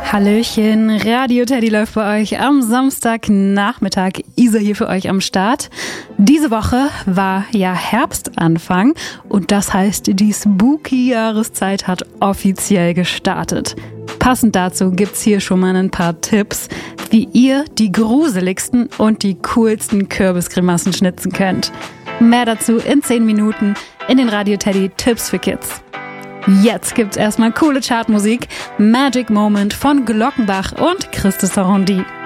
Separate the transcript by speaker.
Speaker 1: Hallöchen, Radio Teddy läuft bei euch am Samstagnachmittag. Isa hier für euch am Start. Diese Woche war ja Herbstanfang und das heißt, die Spooky-Jahreszeit hat offiziell gestartet. Passend dazu gibt's hier schon mal ein paar Tipps, wie ihr die gruseligsten und die coolsten Kürbisgrimassen schnitzen könnt. Mehr dazu in 10 Minuten in den Radio Teddy Tipps für Kids. Jetzt gibt's erstmal coole Chartmusik. Magic Moment von Glockenbach und Christus Sarondi.